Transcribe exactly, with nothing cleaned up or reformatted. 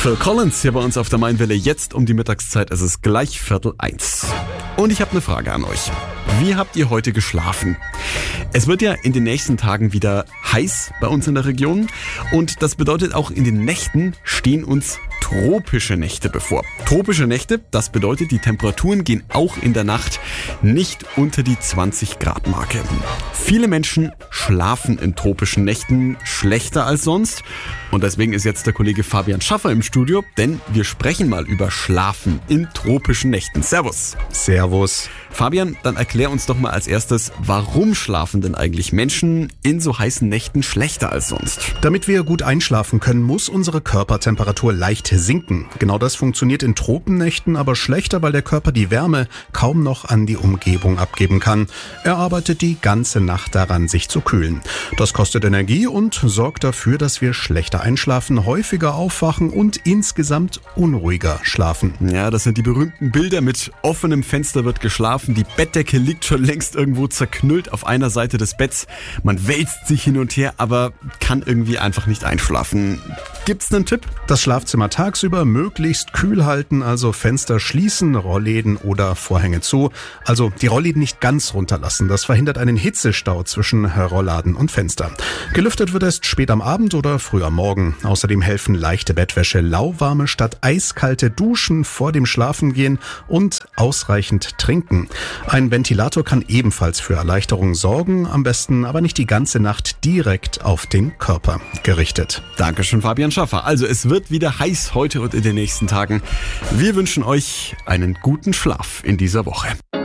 Phil Collins hier bei uns auf der Mainwelle. Jetzt um die Mittagszeit, es ist gleich Viertel eins. Und ich habe eine Frage an euch. Wie habt ihr heute geschlafen? Es wird ja in den nächsten Tagen wieder heiß bei uns in der Region. Und das bedeutet, auch in den Nächten stehen uns tropische Nächte bevor. Tropische Nächte, das bedeutet, die Temperaturen gehen auch in der Nacht nicht unter die zwanzig Grad Marke. Viele Menschen schlafen in tropischen Nächten schlechter als sonst. Und deswegen ist jetzt der Kollege Fabian Schaffer im Studio, denn wir sprechen mal über Schlafen in tropischen Nächten. Servus. Servus. Fabian, dann erklär uns doch mal als erstes, warum schlafen denn eigentlich Menschen in so heißen Nächten schlechter als sonst? Damit wir gut einschlafen können, muss unsere Körpertemperatur leicht sinken. Genau das funktioniert in Tropennächten aber schlechter, weil der Körper die Wärme kaum noch an die Umgebung abgeben kann. Er arbeitet die ganze Nacht daran, sich zu kühlen. Das kostet Energie und sorgt dafür, dass wir schlechter einschlafen, häufiger aufwachen und insgesamt unruhiger schlafen. Ja, das sind die berühmten Bilder mit offenem Fenster wird geschlafen. Die Bettdecke liegt schon längst irgendwo zerknüllt auf einer Seite des Betts. Man wälzt sich hin und her, aber kann irgendwie einfach nicht einschlafen. Gibt's einen Tipp? Das Schlafzimmer tagsüber möglichst kühl halten, also Fenster schließen, Rollläden oder Vorhänge zu. Also die Rollläden nicht ganz runterlassen. Das verhindert einen Hitzestau zwischen Rollladen und Fenster. Gelüftet wird erst spät am Abend oder früh am Morgen. Außerdem helfen leichte Bettwäsche, lauwarme statt eiskalte Duschen vor dem Schlafengehen und ausreichend trinken. Ein Ventilator kann ebenfalls für Erleichterung sorgen, am besten aber nicht die ganze Nacht direkt auf den Körper gerichtet. Dankeschön, Fabian Schaffer. Also es wird wieder heiß heute und in den nächsten Tagen. Wir wünschen euch einen guten Schlaf in dieser Woche.